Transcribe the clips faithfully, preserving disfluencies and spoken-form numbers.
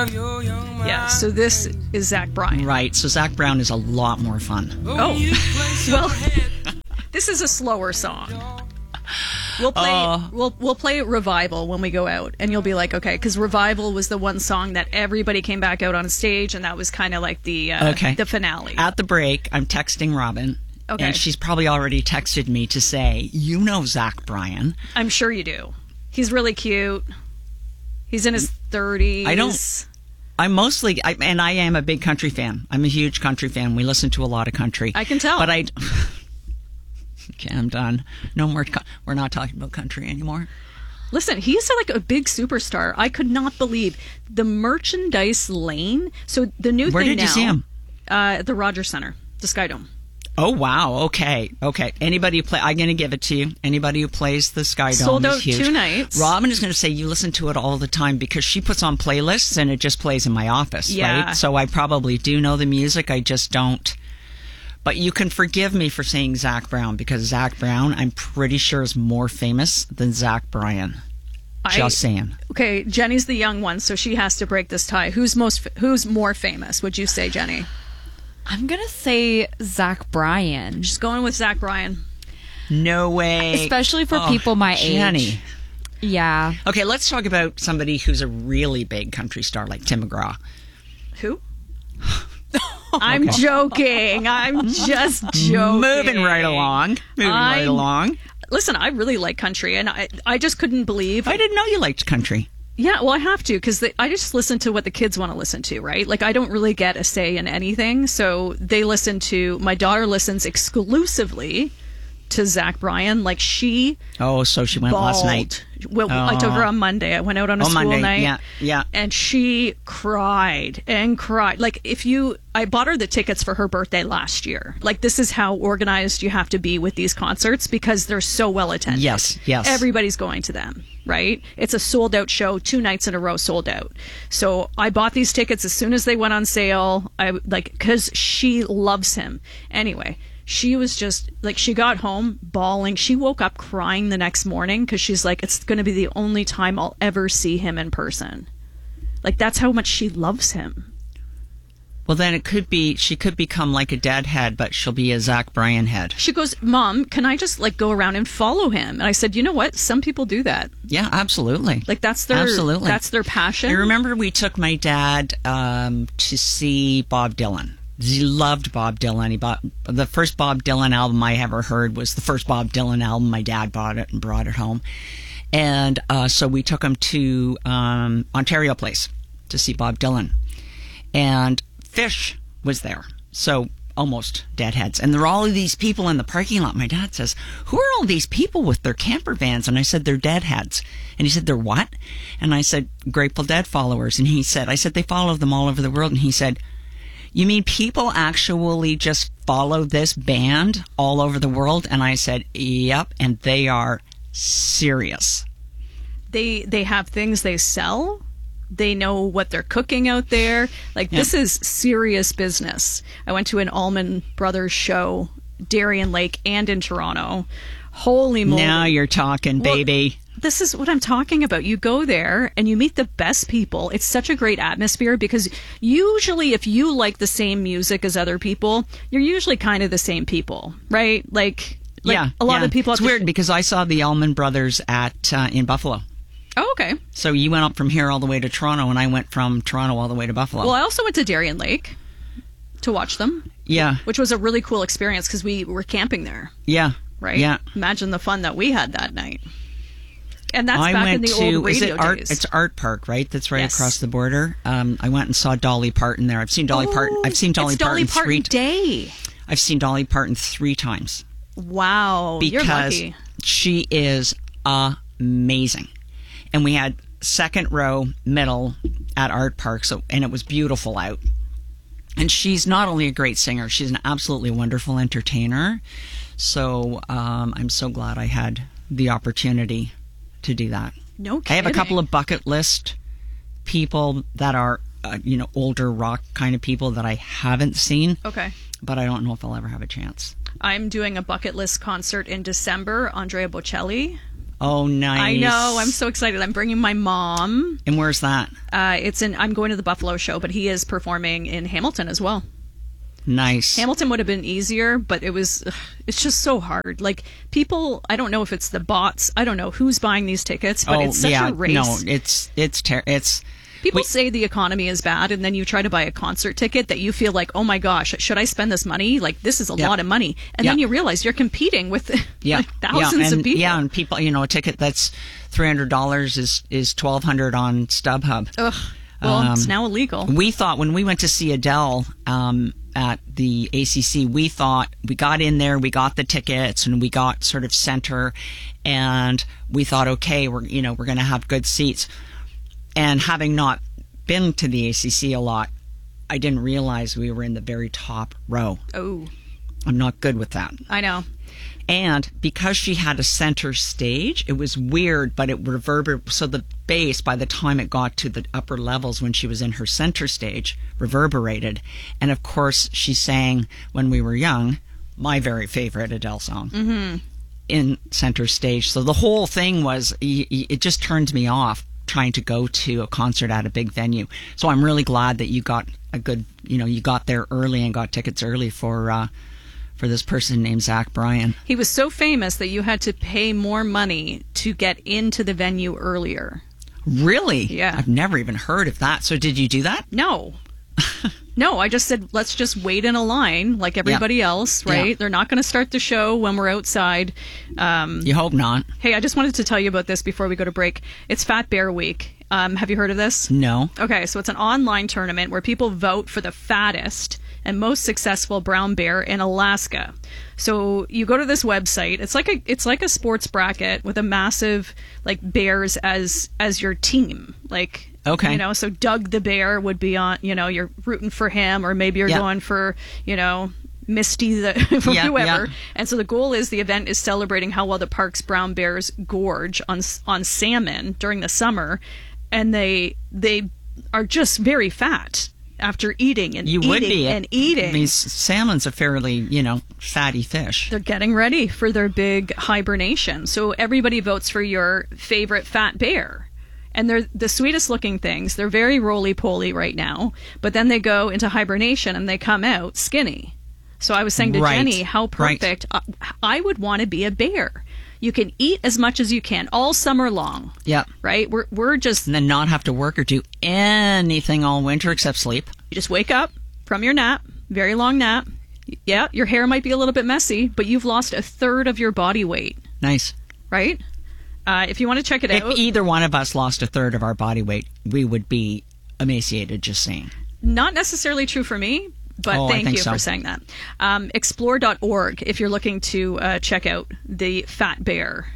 Yeah, so this is Zach Bryan. Right, so Zach Brown is a lot more fun. Oh, well, this is a slower song. We'll play uh, we'll we'll play Revival when we go out, and you'll be like, okay, because Revival was the one song that everybody came back out on stage, and that was kind of like the uh, okay. the finale. At the break, I'm texting Robin, okay. and she's probably already texted me to say, you know Zach Bryan. I'm sure you do. He's really cute. He's in his thirties. I don't... I'm mostly, I, and I am a big country fan. I'm a huge country fan. We listen to a lot of country. I can tell. But I... Okay, I'm done. No more. We're not talking about country anymore. Listen, he's like a big superstar. I could not believe the merchandise lane. So the new Where thing now. Where did you see him? Uh, at the Rogers Center, the Sky Dome. Oh wow! Okay, okay. Anybody who play, I'm going to give it to you. Anybody who plays the Sky Dome sold is out huge. two nights. Robin is going to say you listen to it all the time because she puts on playlists and it just plays in my office. Yeah. Right? So I probably do know the music. I just don't. But you can forgive me for saying Zach Brown because Zach Brown, I'm pretty sure, is more famous than Zach Bryan. I, Just saying. Okay, Jenny's the young one, so she has to break this tie. Who's most? Who's more famous? Would you say, Jenny? I'm gonna say Zach Bryan. She's going with Zach Bryan. No way. Especially for oh, people my Jenny. age. Yeah. Okay, let's talk about somebody who's a really big country star like Tim McGraw. Who? I'm okay. joking. I'm just joking. Moving right along. Moving I'm, right along. Listen, I really like country, and I, I just couldn't believe. I didn't know you liked country. Yeah, well, I have to, because I just listen to what the kids want to listen to, right? Like, I don't really get a say in anything, so they listen to, my daughter listens exclusively to Zach Bryan. Like, she Oh, so she went bawled. last night. Well, oh. I took her on Monday. I went out on a oh, school Monday. night. Yeah, yeah. And she cried and cried. Like, if you, I bought her the tickets for her birthday last year. Like, this is how organized you have to be with these concerts because they're so well attended. Yes, yes. Everybody's going to them, right? It's a sold out show, two nights in a row sold out. So I bought these tickets as soon as they went on sale. I like, because she loves him. Anyway. She was just, like, she got home bawling. She woke up crying the next morning because she's like, it's going to be the only time I'll ever see him in person. Like, that's how much she loves him. Well, then it could be, she could become like a deadhead, but she'll be a Zach Bryan head. She goes, Mom, can I just, like, go around and follow him? And I said, you know what? Some people do that. Yeah, absolutely. Like, that's their, absolutely. That's their passion. I remember we took my dad um, to see Bob Dylan. He loved Bob Dylan. He bought the first Bob Dylan album I ever heard was the first Bob Dylan album. My dad bought it and brought it home. And uh, so we took him to um, Ontario Place to see Bob Dylan. And Fish was there. So almost deadheads. And there are all of these people in the parking lot. My dad says, who are all these people with their camper vans? And I said, they're deadheads. And he said, they're what? And I said, Grateful Dead followers. And he said, I said, they follow them all over the world. And he said, you mean people actually just follow this band all over the world? And I said, yep, and they are serious. They they have things they sell. They know what they're cooking out there. Like, yeah. This is serious business. I went to an Allman Brothers show, Darien Lake, and in Toronto. Holy moly. Now you're talking, well, baby. This is what I'm talking about. You go there and you meet the best people. It's such a great atmosphere because usually if you like the same music as other people, you're usually kind of the same people, right? Like, like yeah, a lot yeah. of the people. It's weird because I saw the Allman Brothers at uh, in Buffalo. Oh, okay. So you went up from here all the way to Toronto, and I went from Toronto all the way to Buffalo. Well, I also went to Darien Lake to watch them. Yeah. Which was a really cool experience because we were camping there. Yeah. Right? Yeah. Imagine the fun that we had that night. And that's I back went in the to, old radio is it art, days. It's Art Park, right? That's right yes. across the border. Um, I went and saw Dolly Parton there. I've seen Dolly oh, Parton. I've seen Dolly it's Dolly Parton, Parton three. Day. I've seen Dolly Parton three times. Wow, because you're lucky. She is amazing, and we had second row middle at Art Park, so and it was beautiful out. And she's not only a great singer, she's an absolutely wonderful entertainer. So um, I'm so glad I had the opportunity to do that. No kidding. I have a couple of bucket list people that are, uh, you know, older rock kind of people that I haven't seen. Okay. But I don't know if I'll ever have a chance. I'm doing a bucket list concert in December. Andrea Bocelli. Oh, nice. I know. I'm so excited. I'm bringing my mom. And where's that? Uh, it's in. I'm going to the Buffalo show, but he is performing in Hamilton as well. Nice. Hamilton would have been easier, but it was. Ugh, it's just so hard. Like people, I don't know if it's the bots. I don't know who's buying these tickets, but oh, it's such yeah. a race. No, it's it's ter- it's. People we- say the economy is bad, and then you try to buy a concert ticket that you feel like, oh my gosh, should I spend this money? Like this is a Yeah. lot of money, and Yeah. then you realize you're competing with Yeah, like, thousands yeah, and, of people. Yeah, and people, you know, a ticket that's three hundred dollars is is twelve hundred on StubHub. Ugh. Well, Um, it's now illegal. We thought when we went to see Adele um, at the A C C, we thought we got in there, we got the tickets, and we got sort of center, and we thought, okay, we're you know we're going to have good seats. And having not been to the A C C a lot, I didn't realize we were in the very top row. Oh, I'm not good with that. I know. And because she had a center stage, it was weird, but it reverberated. So the bass, by the time it got to the upper levels when she was in her center stage, reverberated. And of course, she sang When We Were Young, my very favorite Adele song, mm-hmm. in center stage. So the whole thing was, it just turned me off trying to go to a concert at a big venue. So I'm really glad that you got a good, you know, you got there early and got tickets early for, uh, for this person named Zach Bryan. He was so famous that you had to pay more money to get into the venue earlier. Really? Yeah. I've never even heard of that. So did you do that? No. No, I just said, let's just wait in a line like everybody else, right? Yeah. They're not going to start the show when we're outside. Um, You hope not. hey, I just wanted to tell you about this before we go to break. It's Fat Bear Week. Um, have you heard of this? No. Okay, so it's an online tournament where people vote for the fattest and most successful brown bear in Alaska. So you go to this website. It's like a it's like a sports bracket with a massive like bears as as your team. Like Okay. you know, so Doug the bear would be on. You know, you're rooting for him, or maybe you're Yeah. going for you know. Misty, the for Yeah, whoever, yeah. and so the goal is the event is celebrating how well the park's brown bears gorge on on salmon during the summer, and they they are just very fat after eating and You eating would be. and eating. I mean, s- salmon's a fairly, you know, fatty fish. They're getting ready for their big hibernation. So everybody votes for your favorite fat bear. And they're the sweetest looking things. They're very roly-poly right now. But then they go into hibernation and they come out skinny. So I was saying to Right. Jenny, how Right. perfect. I, I would want to be a bear. You can eat as much as you can all summer long. Yep. Right? We're, we're just, And then not have to work or do anything all winter except sleep. you just wake up from your nap, very long nap. Yeah, your hair might be a little bit messy, but you've lost a third of your body weight. Nice. Right? Uh, if you want to check it If out, either one of us lost a third of our body weight, we would be emaciated, just saying. not necessarily true for me, but Oh, I thank think you so. for saying that. Um, explore dot org if you're looking to uh, check out the Fat Bear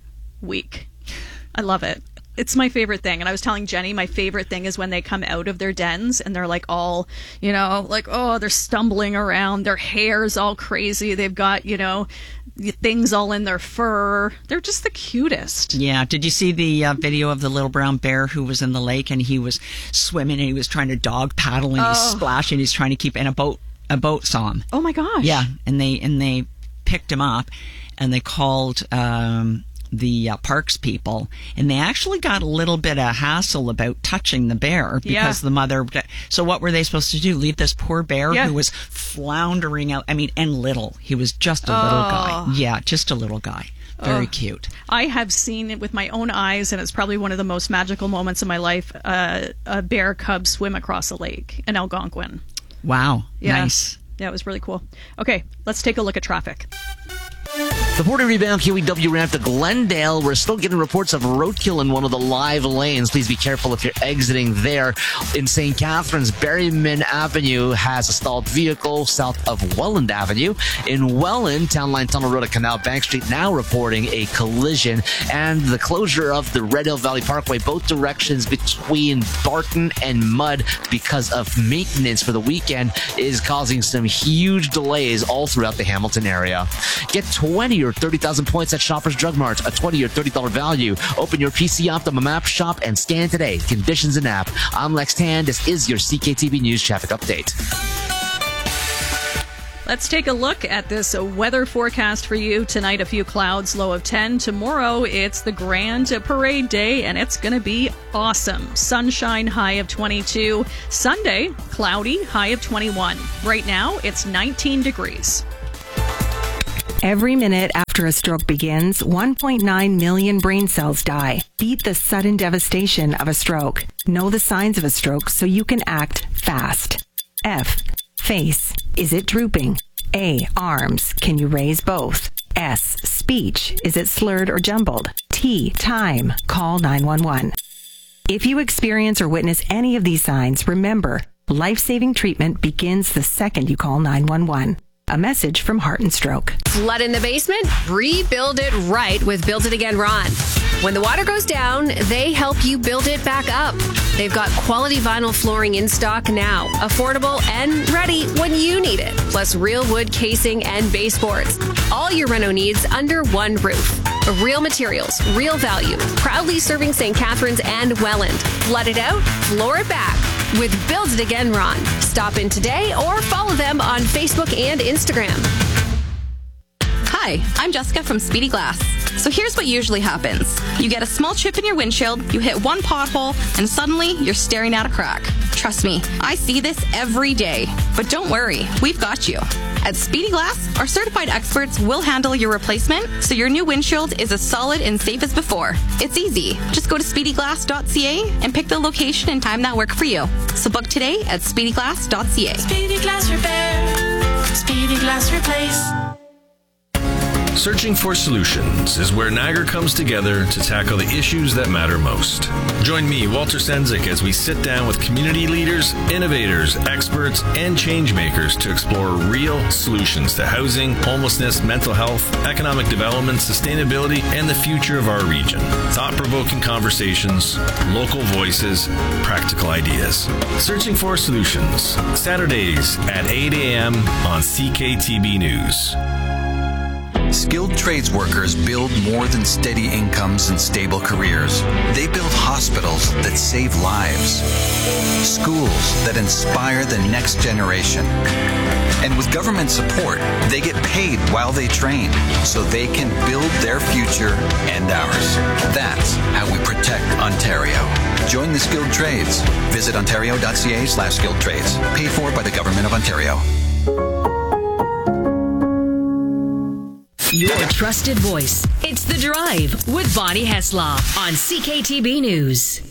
Week. I love it. It's my favorite thing. And I was telling Jenny, my favorite thing is when they come out of their dens and they're like all, you know, like, oh, they're stumbling around. Their hair's all crazy. They've got, you know, things all in their fur. They're just the cutest. Yeah. Did you see the uh, video of the little brown bear who was in the lake and he was swimming and he was trying to dog paddle and he's Oh. splashing. He's trying to keep, and a boat, a boat saw him. Oh my gosh. Yeah. And they, and they picked him up and they called, um, the uh, parks people, and they actually got a little bit of hassle about touching the bear because Yeah. the mother. So what were they supposed to do? Leave this poor bear Yeah. who was floundering out. I mean, and little. He was just a little Oh. guy. Yeah, just a little guy. Very cute. I have seen it with my own eyes, and it's probably one of the most magical moments in my life. Uh, a bear cub swim across a lake in Algonquin. Wow. Yeah. Nice. Yeah, it was really cool. Okay, let's take a look at traffic. The Port of Rebound Q E W ramp to Glendale. We're still getting reports of roadkill in one of the live lanes. Please be careful if you're exiting there. In Saint Catharines, Berryman Avenue has a stalled vehicle south of Welland Avenue. In Welland, Town Line Tunnel Road at Canal Bank Street now reporting a collision. And the closure of the Red Hill Valley Parkway, both directions between Barton and Mudd because of maintenance for the weekend, is causing some huge delays all throughout the Hamilton area. Get twenty or thirty thousand points at Shoppers Drug Mart, a twenty or thirty dollars value. Open your P C Optimum app shop and scan today. Conditions in app. I'm Lex Tan. This is your C K T V News Traffic Update. Let's take a look at this weather forecast for you. Tonight, a few clouds, low of ten. Tomorrow, it's the Grand Parade Day, and it's going to be awesome. Sunshine, high of twenty-two. Sunday, cloudy, high of twenty-one. Right now, it's nineteen degrees. Every minute after a stroke begins, one point nine million brain cells die. Beat the sudden devastation of a stroke. Know the signs of a stroke so you can act fast. F. Face. Is it drooping? A. Arms. Can you raise both? S. Speech. Is it slurred or jumbled? T. Time. Call nine one one. If you experience or witness any of these signs, remember, life-saving treatment begins the second you call nine one one. A message from Heart and Stroke. Flood in the basement? Rebuild it right with Build It Again Ron. When the water goes down, they help you build it back up. They've got quality vinyl flooring in stock now, affordable and ready when you need it. Plus real wood casing and baseboards. All your reno needs under one roof. Real materials, real value. Proudly serving Saint Catharines and Welland. Flood it out, floor it back with Build It Again Ron. Stop in today or follow them on Facebook and Instagram. Hi, I'm Jessica from Speedy Glass. So here's what usually happens. You get a small chip in your windshield, you hit one pothole, and suddenly you're staring at a crack. Trust me, I see this every day. But don't worry, we've got you. At Speedy Glass, our certified experts will handle your replacement so your new windshield is as solid and safe as before. It's easy. Just go to speedy glass dot c a and pick the location and time that work for you. So book today at speedy glass dot c a. Speedy Glass Repair. Speedy Glass Replace. Searching for Solutions is where Niagara comes together to tackle the issues that matter most. Join me, Walter Senzik, as we sit down with community leaders, innovators, experts, and change makers to explore real solutions to housing, homelessness, mental health, economic development, sustainability, and the future of our region. Thought-provoking conversations, local voices, practical ideas. Searching for Solutions, Saturdays at eight a.m. on C K T B News. Skilled trades workers build more than steady incomes and stable careers. They build hospitals that save lives, schools that inspire the next generation. And with government support, they get paid while they train so they can build their future and ours. That's how we protect Ontario. Join the skilled trades. Visit ontario dot c a slash skilled trades. Paid for by the Government of Ontario. Your trusted voice. It's The Drive with Bonnie Heslop on C K T B News.